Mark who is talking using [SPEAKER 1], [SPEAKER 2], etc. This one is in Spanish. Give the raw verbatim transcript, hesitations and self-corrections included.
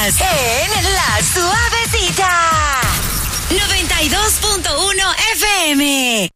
[SPEAKER 1] Estás en La Suavecita. noventa y dos punto uno F M.